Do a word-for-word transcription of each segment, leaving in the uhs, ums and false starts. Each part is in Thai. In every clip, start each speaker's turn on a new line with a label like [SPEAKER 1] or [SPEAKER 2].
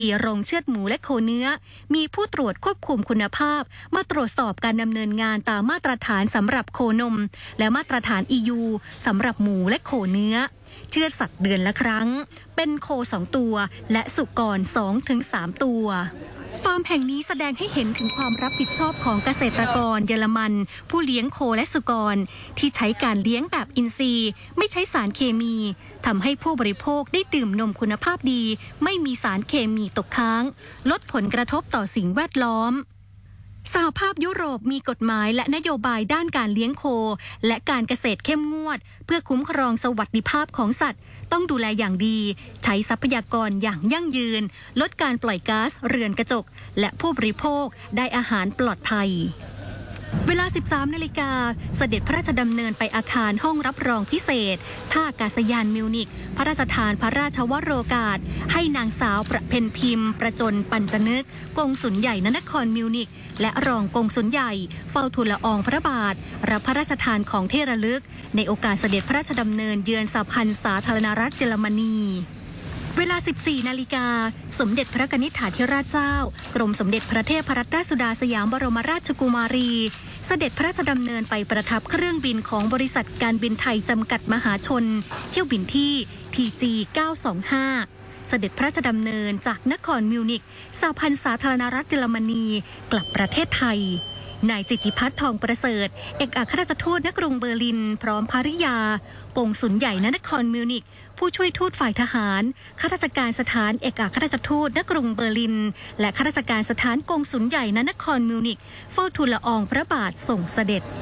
[SPEAKER 1] โรงเชือดหมูและโคเนื้อมีผู้ตรวจควบคุมคุณภาพมาตรวจสอบการดำเนินงานตามมาตรฐานสำหรับโคนมและมาตรฐาน อี ยู สำหรับหมูและโคเนื้อเชือดสัตว์เดือนละครั้งเป็นโคสองตัวและสุกร สองถึงสาม ตัวฟาร์มแห่งนี้แสดงให้เห็นถึงความรับผิดชอบของเกษตรกรเยอรมันผู้เลี้ยงโคและสุกรที่ใช้การเลี้ยงแบบอินทรีย์ไม่ใช้สารเคมีทำให้ผู้บริโภคได้ดื่มนมคุณภาพดีไม่มีสารเคมีตกค้างลดผลกระทบต่อสิ่งแวดล้อมสหภาพยุโรปมีกฎหมายและนโยบายด้านการเลี้ยงโคและการเกษตรเข้มงวดเพื่อคุ้มครองสวัสดิภาพของสัตว์ต้องดูแลอย่างดีใช้ทรัพยากรอย่างยั่งยืนลดการปล่อยก๊าซเรือนกระจกและผู้บริโภคได้อาหารปลอดภัยเวลา สิบสาม นาฬิกาเสด็จพระราชดำเนินไปอาคารห้องรับรองพิเศษท่าอากาศยานมิวนิกพระราชทานพระราชวโรกาสให้นางสาวประเพ็ญพิมพ์ประจนปัญจนึกกงสุลใหญ่ณนครมิวนิกและรองกงสุลใหญ่เฝ้าทูลละอองพระบาทรับพระราชทานของที่ระลึกในโอกาสเสด็จพระราชดำเนินเยือนสหพันธ์สาธารณรัฐเยอรมนีเวลา สิบสี่ นาฬิกาสมเด็จพระกนิษฐาธิราชเจ้ากรมสมเด็จพระเทพรัตนราชสุดาสยามบรมราชกุมารีเสด็จพระราชดำเนินไปประทับเครื่องบินของบริษัทการบินไทยจำกัดมหาชนเที่ยวบินที่ ที จี เก้าสองห้า เสด็จพระราชดำเนินจากนครมิวนิกสหพันธ์สาธารณรัฐเยอรมนีกลับประเทศไทยนายจิตติพัฒน์ทองประเสริฐเอกอัครราชทูตณกรุงเบอร์ลินพร้อมภริยากงสุลใหญ่ณนครมิวนิกผู้ช่วยทูตฝ่ายทหารข้าราชการสถานเอกอัครราชทูตณกรุงเบอร์ลินและข้าราชการสถานกงสุลใหญ่ณนครมิวนิกเฝ้าทูลละอองพระบาทส่งเสด็จ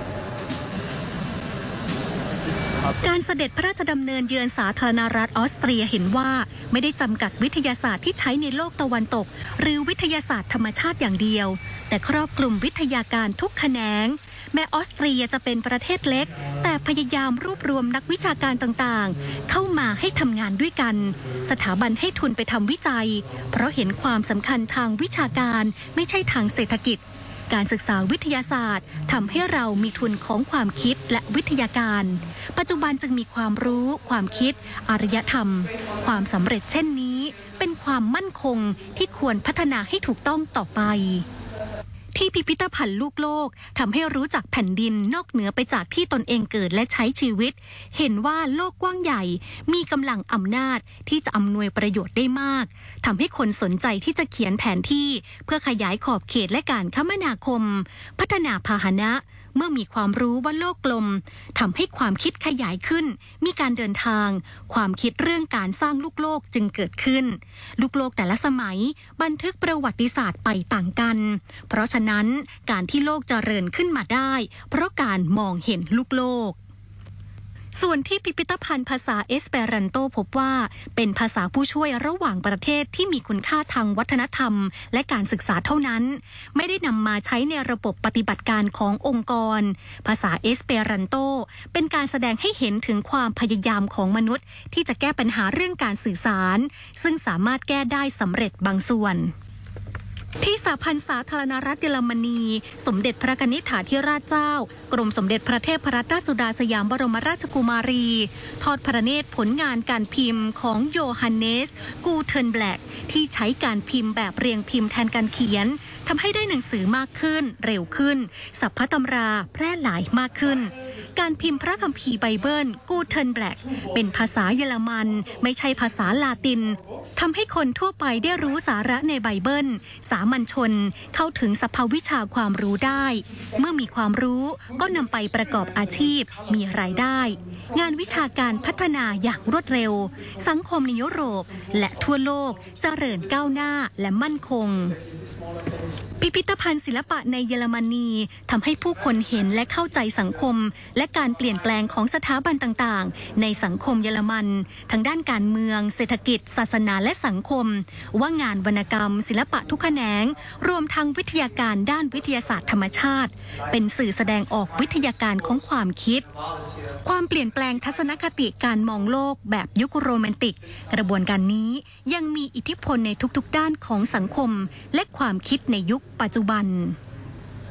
[SPEAKER 1] การเสด็จพระราชดำเนินเยือนสาธารณรัฐออสเตรียเห็นว่าไม่ได้จำกัดวิทยาศาสตร์ที่ใช้ในโลกตะวันตกหรือวิทยาศาสตร์ธรรมชาติอย่างเดียวแต่ครอบคลุมวิทยาการทุกแขนงแม้ออสเตรียจะเป็นประเทศเล็กแต่พยายามรวบรวมนักวิชาการต่างๆเข้ามาให้ทำงานด้วยกันสถาบันให้ทุนไปทำวิจัยเพราะเห็นความสำคัญทางวิชาการไม่ใช่ทางเศรษฐกิจการศึกษาวิทยาศาสตร์ทำให้เรามีทุนของความคิดและวิทยาการปัจจุบันจึงมีความรู้ความคิดอารยธรรมความสำเร็จเช่นนี้เป็นความมั่นคงที่ควรพัฒนาให้ถูกต้องต่อไปที่พิพิธภัณฑ์ลูกโลกทำให้รู้จักแผ่นดินนอกเหนือไปจากที่ตนเองเกิดและใช้ชีวิตเห็นว่าโลกกว้างใหญ่มีกำลังอำนาจที่จะอำนวยประโยชน์ได้มากทำให้คนสนใจที่จะเขียนแผนที่เพื่อขยายขอบเขตและการคมนาคมพัฒนาพาหนะเมื่อมีความรู้ว่าโลกกลมทำให้ความคิดขยายขึ้นมีการเดินทางความคิดเรื่องการสร้างลูกโลกจึงเกิดขึ้นลูกโลกแต่ละสมัยบันทึกประวัติศาสตร์ไปต่างกันเพราะฉะนั้นการที่โลกเจริญขึ้นมาได้เพราะการมองเห็นลูกโลกส่วนที่พิพิธภัณฑ์ภาษาเอสเปรันโตพบว่าเป็นภาษาผู้ช่วยระหว่างประเทศที่มีคุณค่าทางวัฒนธรรมและการศึกษาเท่านั้นไม่ได้นำมาใช้ในระบบปฏิบัติการขององค์กรภาษาเอสเปรันโตเป็นการแสดงให้เห็นถึงความพยายามของมนุษย์ที่จะแก้ปัญหาเรื่องการสื่อสารซึ่งสามารถแก้ได้สำเร็จบางส่วนที่สหพันธ์สาธารณรัฐเยอรมนีสมเด็จพระกนิษฐาธิราชเจ้ากรมสมเด็จพระเทพรัตนราชสุดาสยามบรมราชกุมารีทอดพระเนตรผลงานการพิมพ์ของโยฮันเนสกูเทนแบล็กที่ใช้การพิมพ์แบบเรียงพิมพ์แทนการเขียนทำให้ได้หนังสือมากขึ้นเร็วขึ้นสัพพะตำราแพร่หลายมากขึ้นการพิมพ์พระคัมภีร์ไบเบิลกูเทนแบล็กเป็นภาษาเยอรมันไม่ใช่ภาษาลาตินทำให้คนทั่วไปได้รู้สาระในไบเบิลสามัญชนเข้าถึงสภาวิชาความรู้ได้เมื่อมีความรู้ก็นำไปประกอบอาชีพมีรายได้งานวิชาการพัฒนาอย่างรวดเร็วสังคมในยุโรปและทั่วโลกเจริญก้าวหน้าและมั่นคงพิพิธภัณฑ์ศิลปะในเยอรมนีทำให้ผู้คนเห็นและเข้าใจสังคมและการเปลี่ยนแปลงของสถาบันต่างๆในสังคมเยอรมันทั้งด้านการเมืองเศรษฐกิจศาสนาและสังคมว่างานวรรณกรรมศิลปะทุกแขนงรวมทั้งวิทยาการด้านวิทยาศาสตร์ธรรมชาติเป็นสื่อแสดงออกวิทยาการของความคิดความเปลี่ยนแปลงทัศนคติการมองโลกแบบยุคโรแมนติกกระบวนการนี้ยังมีอิทธิพลในทุกๆด้านของสังคมและความคิดในยุคปัจจุบัน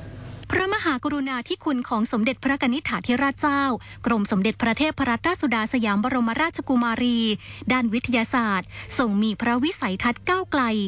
[SPEAKER 1] พระมหากรุณาธิคุณของสมเด็จพระกนิษฐาธิราชเจ้ากรมสมเด็จพระเทพรัตนราชสุดาสยามบรมราชกุมารีด้านวิทยาศาสตร์ทรงมีพระวิสัยทัศน์ก้าวไกล